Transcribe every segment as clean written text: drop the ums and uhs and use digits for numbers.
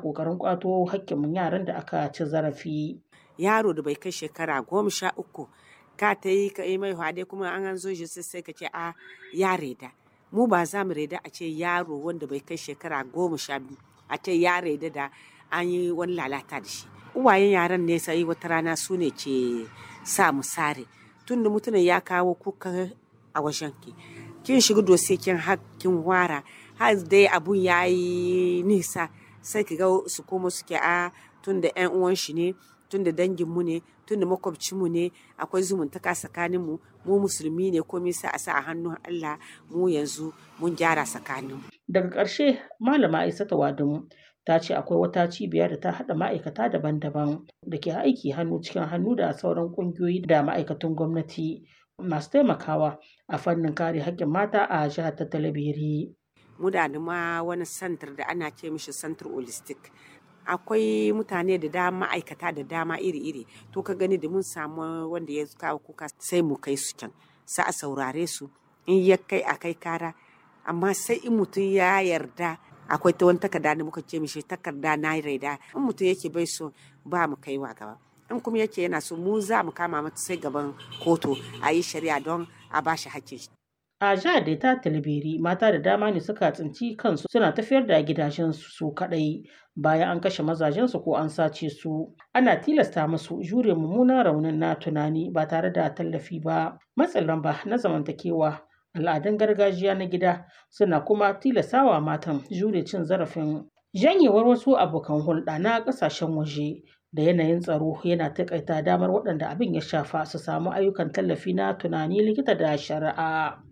ƙoƙarin ƙwato haƙƙin yaran da aka ci zarafi. Yaro da bai kai shekara 13 ka ta yi ka yi mai hwade kuma an zo shi sai ka ce a ya reda. Mu ba za mu reda a ce yaro wanda bai kai shekara 12 a ce ya reda da an yi wani lalata da shi. Uwayen yaran ne sai wata rana su ne ke sa mu sare. Tun da mutumin ya kawo kuka a wajen ki. Kin shiga dosiye kin wara har dai abun ya yi nisa sai ki ga su komo suke a tun da 'yan uwan shi ne, tun da danginmu ne, tun da makwabcinmu ne, akwai zumuntaka tsakaninmu, mu musulmi ne komai sai a sa a hannun Allah mu yanzu mun gyara tsakaninmu. Daga ƙarshe Malama Aissatu Wadamu ta ce akwai wata cibiya da ta haɗa ma'aikata daban-daban da ke aiki hannu cikin hannu da sauran ƙungiyoyi da ma'aikatan gwamnati masu taimakawa a fannin kare haƙƙin mata a jihar ta Talabiri. Mu da ma wani santar da ana ce mishi santar holistic. Akwai mutane da dama ma'aikata da dama iri-iri to ka gani da mun samu wanda ya kawo kuka sai mu kai su can sai a saurare su in ya kai a kai kara amma sai in mutum ya yarda akwai ta wani takarda da muka ce mishi takarda na raida in mutum yake bai so ba mu kaiwa gaba in kuma yake yana so mu za mu kama mata sai gaban kotu a yi shari'a don a ba shi hakkin shi. A jihar da ta Talabiri mata da dama ne suka tsinci kansu suna tafiyar da gidajensu su kaɗai bayan an kashe mazajensu ko an sace su. Ana tilasta musu jure mummunan raunin na tunani ba tare da tallafi ba. Matsin lamba na zamantakewa al'adun gargajiya na gida suna kuma tilastawa matan jure cin zarafin. Janyewar wasu abokan hulɗa na ƙasashen waje da yanayin tsaro yana taƙaita damar waɗanda abin ya shafa su samu ayyukan tallafi na tunani likita da shari'a.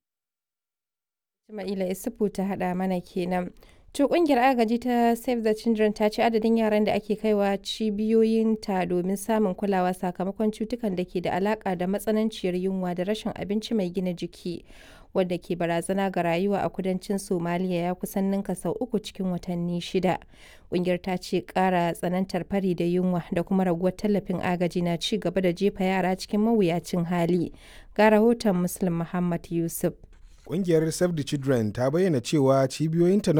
Ismaila Isufu ta haɗa mana kenan. To ƙungiyar agaji ta Save the Children ta ce adadin yaran da ake kaiwa cibiyoyinta domin samun kulawa sakamakon cutukan da ke da alaƙa da matsananciyar yunwa da rashin abinci mai gina jiki wadda ke barazana ga rayuwa a kudancin Somaliya ya kusan ninka sau 3 cikin watanni 6. Ƙungiyar ta ce ƙara tsanantar fari da yunwa da kuma raguwar tallafin agaji na ci gaba da jefa yara cikin mawuyacin hali. Ga rahoton Muslim Muhammad Yusuf. Ƙungiyar Save the Children ta bayyana cewa cibiyoyinta